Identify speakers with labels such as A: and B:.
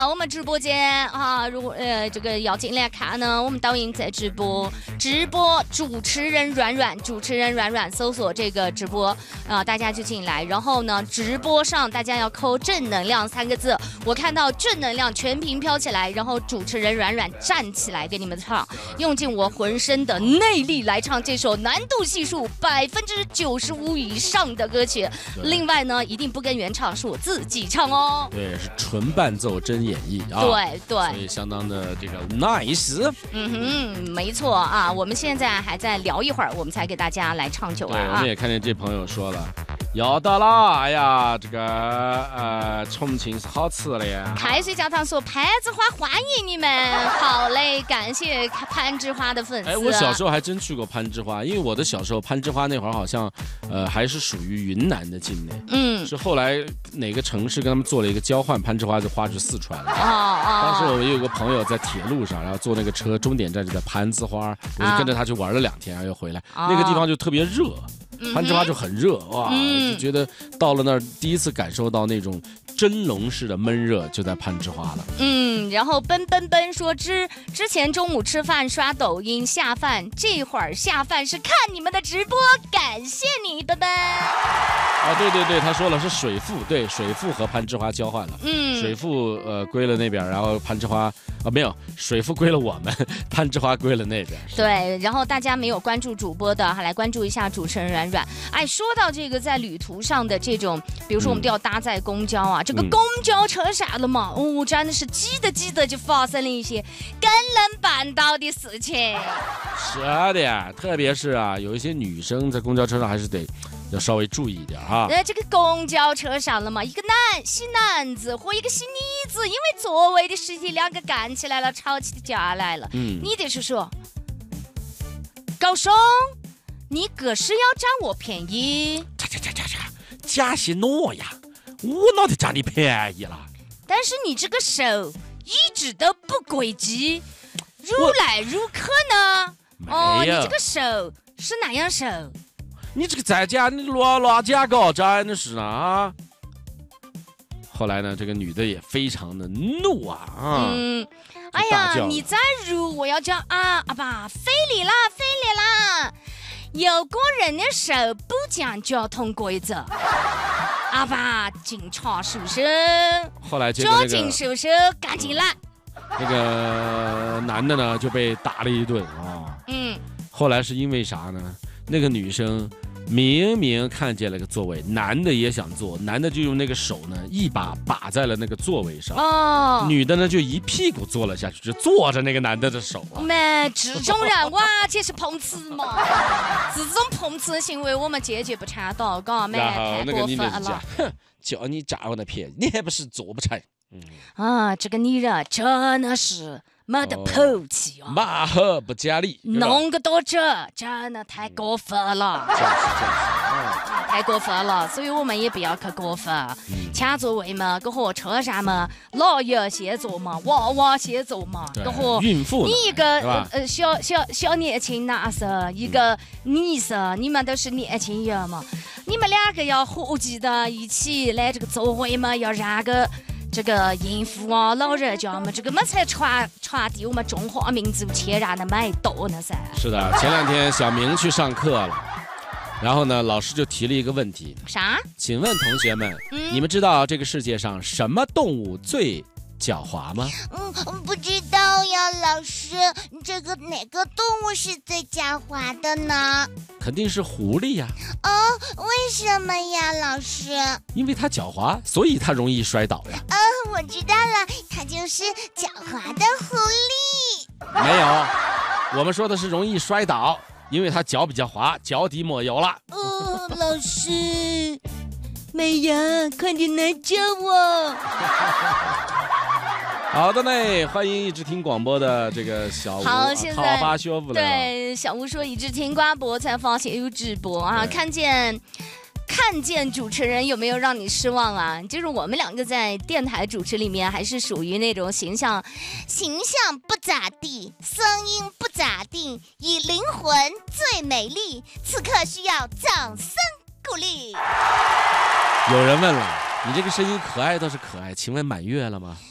A: 我们直播间啊，如果这个要进来看呢，我们抖音在直播主持人软软搜索这个直播啊，大家就进来。然后呢，直播上大家要扣正能量3个字，我看到正能量全屏飘起来，然后主持人软站起来给你们唱，用尽我浑身的内力来唱这首难度系数95%以上的歌曲。另外呢，一定不跟原唱，是我自己唱哦。
B: 对，是纯伴奏真演绎啊。
A: 对，
B: 所以相当的这个 nice。
A: 没错啊。我们现在还在聊一会儿，我们才给大家来唱就完啊。
B: 对，我们也看见这朋友说了，要得啦！哎呀，这个重庆是好吃的呀。
A: 开水教堂说攀枝花欢迎你们，好嘞，感谢攀枝花的粉丝。
B: 我小时候还真去过攀枝花，因为我的小时候攀枝花那会儿好像还是属于云南的境内，是后来哪个城市跟他们做了一个交换，攀枝花就划至四川了。当时我有个朋友在铁路上，然后坐那个车，终点站就在攀枝花，我就跟着他去玩了2天，然后又回来。那个地方就特别热，攀枝花就很热哇，就觉得到了那儿第一次感受到那种蒸笼式的闷热，就在攀枝花了。
A: 然后奔说之前中午吃饭刷抖音下饭，这会儿下饭是看你们的直播，感谢你奔。
B: 对，他说了是水富，对，水富和攀枝花交换了。水富归了那边，然后攀枝花没有，水富归了我们，攀枝花归了那边。
A: 对，然后大家没有关注主播的，还来关注一下主持人软。哎，说到这个在旅途上的这种，比如说我们都要搭载公交啊，这个公交车啥的嘛，真的是挤得就发生了一些更能办到的事情。
B: 是的呀，特别是有一些女生在公交车上还是得要稍微注意一点哈。
A: 这个公交车上了嘛，一个新男子和一个新女子，因为座位的事情2个干起来了，吵起架来了。你得说，高兄，你可是要占我便宜？
B: 假些诺呀，我哪得占你便宜了？
A: 但是你这个手一直都不轨迹，如来如客呢。你这个手是哪样手？
B: 你这个在家你乱假搞真的是啊！后来呢，这个女的也非常的怒
A: 哎呀，你再辱我要叫阿爸，非礼啦！有过人的手不讲交通规则，阿爸，警察叔叔，
B: 后来
A: 交警叔叔赶紧来。
B: 那个男的呢就被打了一顿后来是因为啥呢？那个女生明明看见了个座位，男的也想坐，男的就用那个手呢一把把在了那个座位上，女的呢就一屁股坐了下去，就坐着那个男的的手
A: 这种人哇，这是碰瓷嘛！这种碰瓷的行为我们坚决不倡导，
B: 然后那个女的
A: 太过分了。
B: 哼，叫你占我的便宜，你还不是做不成？
A: 这个女人真的是没得脾气
B: 马赫不讲理，
A: 弄个多者真的太过分了，太过分了，所以我们也不要去过分。抢座位嘛，跟火车上嘛，老爷先坐嘛，娃娃先坐嘛，跟火
B: 孕妇
A: 你一个小年轻男生，一个女生，你们都是年轻人嘛，你们2个要合计的一起来这个座位嘛，要让个这个孕妇老人家们，这个么才传递我们中华民族天然的美德呢噻。
B: 是的，前2天小明去上课了，然后呢，老师就提了一个问题，
A: 啥？
B: 请问同学们，你们知道这个世界上什么动物最狡猾吗？
C: 不知道呀，老师，这个哪个动物是最狡猾的呢？
B: 肯定是狐狸呀。
C: 为什么呀，老师？
B: 因为它狡猾，所以它容易摔倒呀。
C: 我知道了，它就是狡猾的狐狸。
B: 没有，我们说的是容易摔倒，因为它脚比较滑，脚底抹油了。
C: 老师，美人，快点来救我！
B: 好的嘞，欢迎一直听广播的这个小吴。
A: 好，现在
B: 发学府了。
A: 对，小吴说一直听广播才发现有直播看见主持人有没有让你失望啊？就是我们2个在电台主持里面还是属于那种形象
C: 不咋地，声音不咋地，以灵魂最美丽，此刻需要掌声鼓励。
B: 有人问了，你这个声音可爱倒是可爱，请问满月了吗？